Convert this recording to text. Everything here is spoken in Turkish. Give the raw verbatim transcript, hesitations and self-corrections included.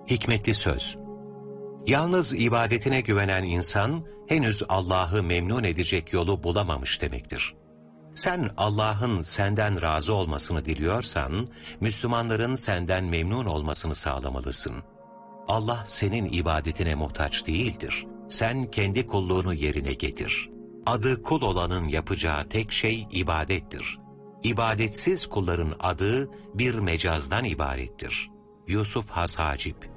Hikmetli söz. Yalnız ibadetine güvenen insan, henüz Allah'ı memnun edecek yolu bulamamış demektir. Sen Allah'ın senden razı olmasını diliyorsan, Müslümanların senden memnun olmasını sağlamalısın. Allah senin ibadetine muhtaç değildir. Sen kendi kulluğunu yerine getir. Adı kul olanın yapacağı tek şey ibadettir. İbadetsiz kulların adı bir mecazdan ibarettir. Yusuf Has Hacip.